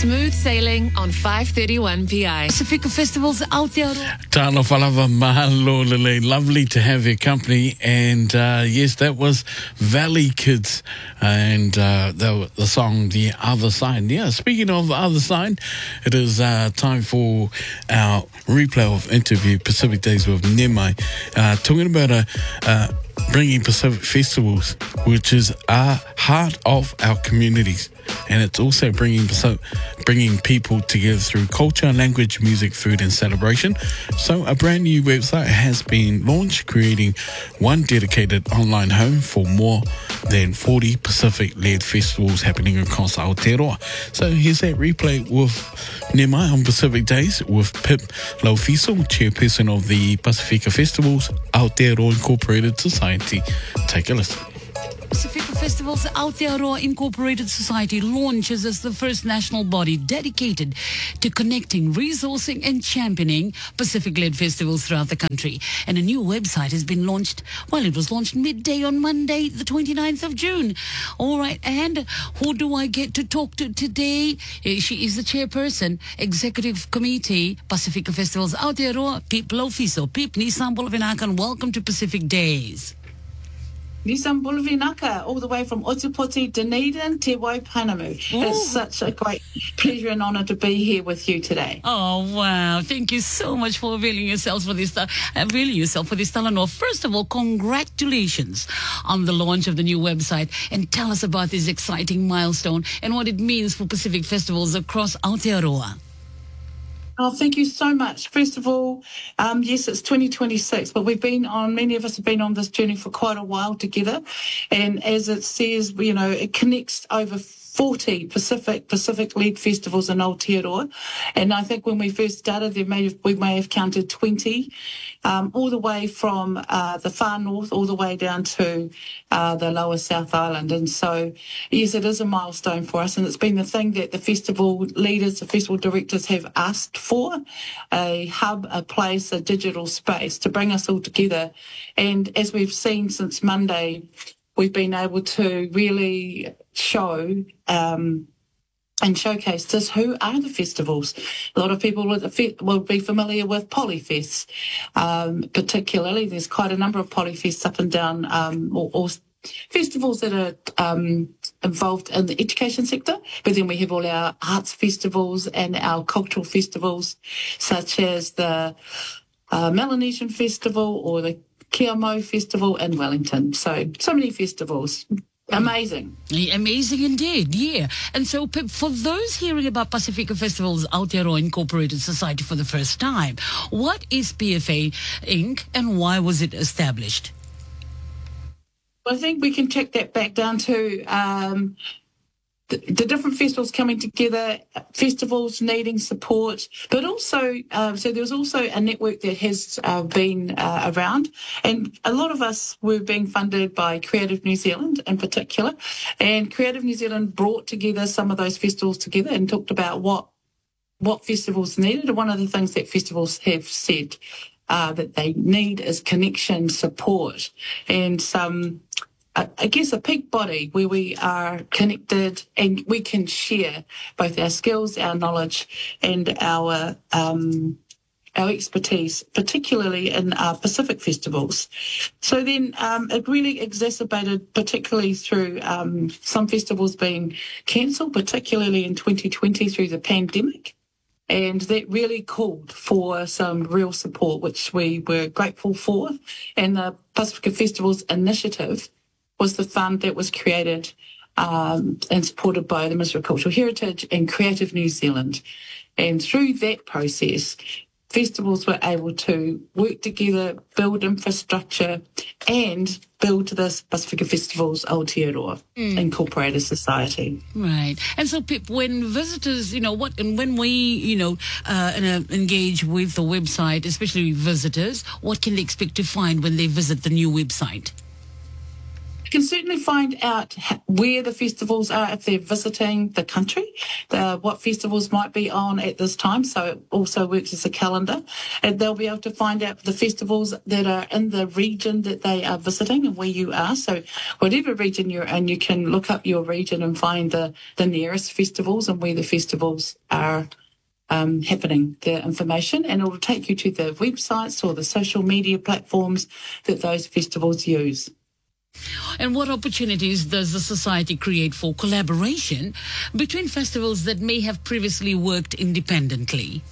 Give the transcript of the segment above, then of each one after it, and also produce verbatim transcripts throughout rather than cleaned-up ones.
Smooth sailing on five thirty-one P I. Pacifica Festivals Aotearoa. Tano whalawa mahalo lele. Lovely to have your company. And uh, yes, that was Valley Kids and uh, the, the song The Other Side. Yeah, speaking of the other side, it is uh, time for our replay of interview Pacific Days with Nemai. Uh, talking about a... Uh, bringing Pacific Festivals, which is a heart of our communities, and it's also bringing bringing people together through culture, language, music, food and celebration. So a brand new website has been launched, creating one dedicated online home for more than forty Pacific-led festivals happening across Aotearoa. So here's that replay with Nemai on Pacific Days with Pip Laufiso, chairperson of the Pacifica Festivals Aotearoa Incorporated Society. Take a listen. Pacifica Festivals Aotearoa Incorporated Society launches as the first national body dedicated to connecting, resourcing and championing Pacific-led festivals throughout the country. And a new website has been launched, well, it was launched midday on Monday, the twenty-ninth of June. All right, and who do I get to talk to today? She is the chairperson, Executive Committee, Pacifica Festivals Aotearoa, Pip Laufiso. Pip, Nissan Bolovinaka, welcome to Pacific Days. Nissan Bolovinaka, all the way from Otupoti, Dunedin, Te Waipanamu. Ooh. It's such a great pleasure and honour to be here with you today. Oh, wow. Thank you so much for availing yourselves for this, uh, availing yourself for this talanoa. First of all, congratulations on the launch of the new website, and tell us about this exciting milestone and what it means for Pacific festivals across Aotearoa. Oh, thank you so much. First of all, um, yes, it's twenty twenty-six, but we've been on, many of us have been on this journey for quite a while together. And as it says, you know, it connects over forty Pacific, Pacific-led festivals in Aotearoa. And I think when we first started, there may have, we may have counted twenty, um, all the way from uh, the far north, all the way down to uh, the lower South Island. And so, yes, it is a milestone for us. And it's been the thing that the festival leaders, the festival directors have asked for, a hub, a place, a digital space to bring us all together. And as we've seen since Monday, we've been able to really show um, and showcase just who are the festivals. A lot of people will be familiar with Polyfest, um, particularly. There's quite a number of Polyfests up and down, um, or, or festivals that are um, involved in the education sector. But then we have all our arts festivals and our cultural festivals, such as the uh, Melanesian Festival or the Kia Mau Festival in Wellington. So, so many festivals. Amazing. Amazing indeed, yeah. And so, Pip, for those hearing about Pacifica Festivals Aotearoa Incorporated Society for the first time, what is P F A Incorporated and why was it established? Well, I think we can check that back down to um, the, the different festivals coming together, festivals needing support, but also, uh, so there was also a network that has uh, been uh, around, and a lot of us were being funded by Creative New Zealand in particular, and Creative New Zealand brought together some of those festivals together and talked about what what festivals needed. And one of the things that festivals have said uh, that they need is connection, support, and some I guess a peak body where we are connected and we can share both our skills, our knowledge and our um, our expertise, particularly in our Pacific festivals. So then um, it really exacerbated, particularly through um, some festivals being cancelled, particularly in twenty twenty through the pandemic. And that really called for some real support, which we were grateful for. And the Pacifica Festivals Initiative was the fund that was created um, and supported by the Ministry of Cultural Heritage and Creative New Zealand. And through that process, festivals were able to work together, build infrastructure, and build this Pacifica Festivals Aotearoa mm. Incorporated Society. Right. And so, Pip, when visitors, you know, what, and when we, you know, uh, engage with the website, especially visitors, what can they expect to find when they visit the new website? can certainly find out h- where the festivals are if they're visiting the country, the, what festivals might be on at this time. So it also works as a calendar. And they'll be able to find out the festivals that are in the region that they are visiting and where you are. So whatever region you're in, you can look up your region and find the, the nearest festivals and where the festivals are um, happening, the information. And it will take you to the websites or the social media platforms that those festivals use. And what opportunities does the Society create for collaboration between festivals that may have previously worked independently?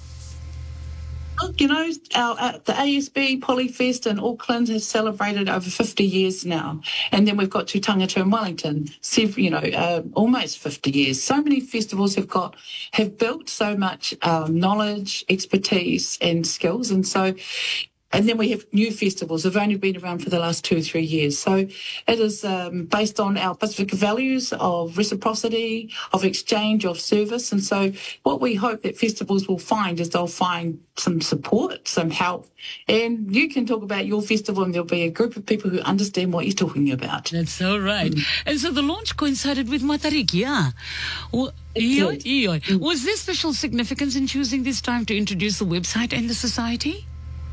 You know, our, uh, the A S B Polyfest in Auckland has celebrated over fifty years now. And then we've got Te Tangata in Wellington, several, you know, uh, almost fifty years. So many festivals have got, have built so much um, knowledge, expertise and skills. And so, and then we have new festivals that have only been around for the last two or three years. So it is um, based on our Pacific values of reciprocity, of exchange, of service. And so what we hope that festivals will find is they'll find some support, some help. And you can talk about your festival and there'll be a group of people who understand what you're talking about. That's so right. Mm. And so the launch coincided with Matariki, yeah. Well, Ioi, Ioi. Mm. Was there special significance in choosing this time to introduce the website and the Society?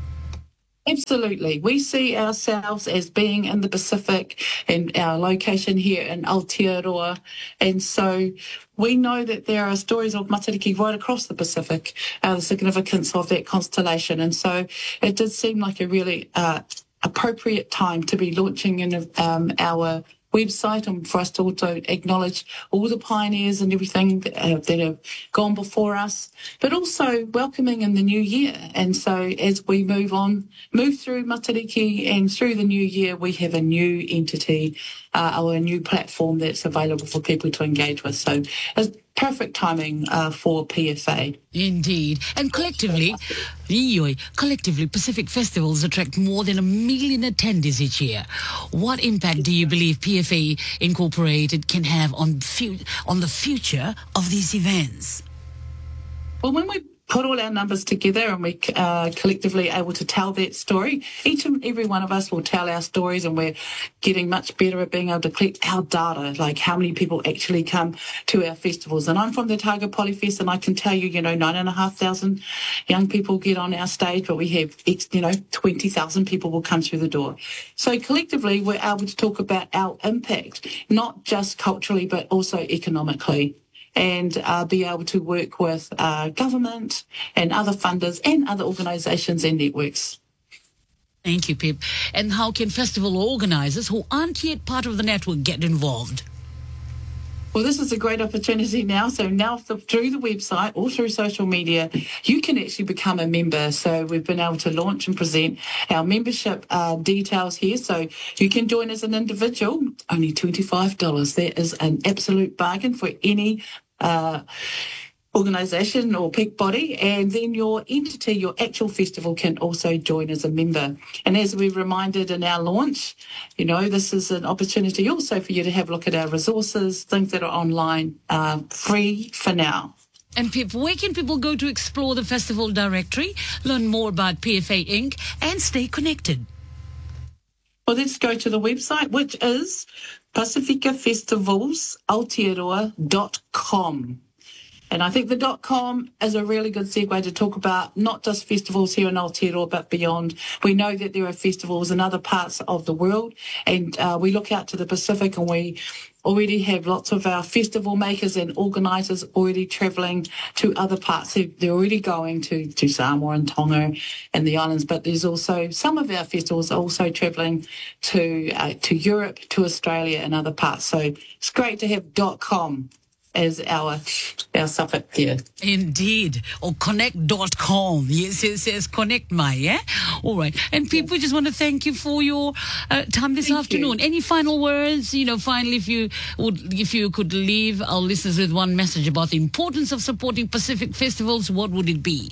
Absolutely. We see ourselves as being in the Pacific and our location here in Aotearoa. And so we know that there are stories of Matariki right across the Pacific, uh, the significance of that constellation. And so it did seem like a really uh, appropriate time to be launching in um, our website and for us to also acknowledge all the pioneers and everything that, uh, that have gone before us, but also welcoming in the new year. And so as we move on, move through Matariki and through the new year, we have a new entity uh, or a new platform that's available for people to engage with. So it's perfect timing uh, for P F A. Indeed. And collectively, Ioi, collectively, Pacific festivals attract more than a million attendees each year. What impact do you believe P F A Incorporated can have on, fu- on the future of these events? Well, when we put all our numbers together and we uh, collectively able to tell that story, each and every one of us will tell our stories, and we're getting much better at being able to collect our data, like how many people actually come to our festivals. And I'm from the Otago Polyfest, and I can tell you, you know, nine and a half thousand young people get on our stage, but we have, you know, twenty thousand people will come through the door. So collectively, we're able to talk about our impact, not just culturally, but also economically, and uh, be able to work with uh, government and other funders and other organisations and networks. Thank you, Pip. And how can festival organisers who aren't yet part of the network get involved? Well, this is a great opportunity now. So now through the website or through social media, you can actually become a member. So we've been able to launch and present our membership uh, details here. So you can join as an individual, only twenty-five dollars. That is an absolute bargain for any uh, organisation or peak body. And then your entity, your actual festival, can also join as a member. And as we reminded in our launch, you know, this is an opportunity also for you to have a look at our resources, things that are online, uh, free for now. And Pip, where can people go to explore the festival directory, learn more about P F A Incorporated, and stay connected? Well, let's go to the website, which is pacifica festivals aotearoa dot com. And I think the dot com is a really good segue to talk about not just festivals here in Aotearoa, but beyond. We know that there are festivals in other parts of the world, and uh, we look out to the Pacific, and we already have lots of our festival makers and organisers already travelling to other parts. They're already going to, to Samoa and Tonga and the islands, but there's also some of our festivals are also travelling to uh, to Europe, to Australia and other parts. So it's great to have .com as our our suffix here. Indeed. Or connect dot com. Yes, it says connect my, yeah? All right. And people, just want to thank you for your uh, time this Thank afternoon. you. Any final words? You know, finally, if you would, if you could leave our listeners with one message about the importance of supporting Pacific festivals, what would it be?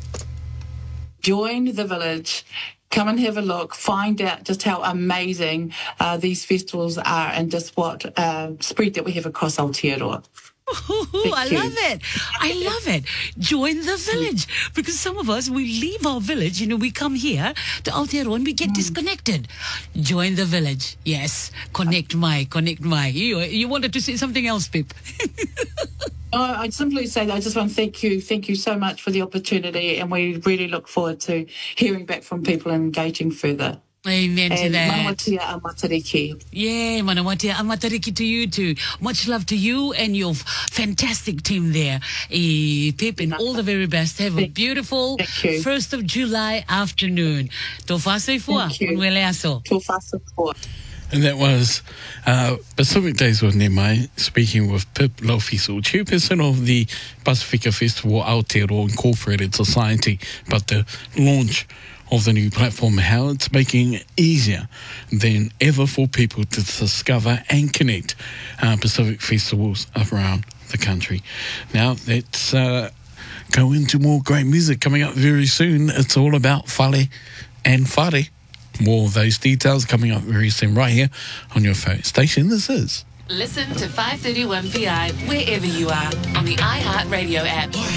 Join the village. Come and have a look, find out just how amazing uh, these festivals are and just what uh, spread that we have across Aotearoa. Ooh, I you. love it. I love it. Join the village. Because some of us, we leave our village, you know, we come here to Aotearoa and we get disconnected. Join the village. Yes. Connect my, connect my. You, you wanted to say something else, Pip? Oh, I'd simply say that I just want to thank you. Thank you so much for the opportunity, and we really look forward to hearing back from people and engaging further. Amen to And that. manawatia a matariki. Yeah, Manawatia Amatariki to you too. Much love to you and your f- fantastic team there. Eh, Pip, and all the very best. Have a Thank- beautiful thank you. first of July afternoon. Tō whāsoi fua, Thank you. Manuele Aso. Tō whasapua. And that was uh, Pacific Days with Nemai, speaking with Pip Laufiso, chairperson of the Pacifica Festival Aotearoa Incorporated Society, about the launch of the new platform, how it's making it easier than ever for people to discover and connect uh, Pacific festivals around the country. Now, let's uh, go into more great music coming up very soon. It's all about whale and whare. More of those details coming up very soon right here on your phone station. This is Listen to five thirty-one P I wherever you are on the iHeartRadio app.